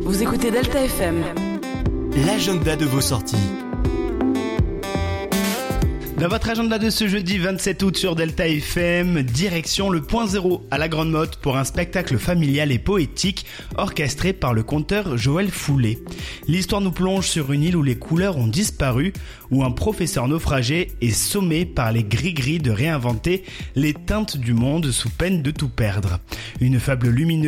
Vous écoutez Delta FM. L'agenda de vos sorties. Dans votre agenda de ce jeudi 27 août sur Delta FM, direction le Point Zéro à la Grande Motte pour un spectacle familial et poétique orchestré par le conteur Joël Foulet. L'histoire nous plonge sur une île où les couleurs ont disparu, où un professeur naufragé est sommé par les gris-gris de réinventer les teintes du monde sous peine de tout perdre. Une fable lumineuse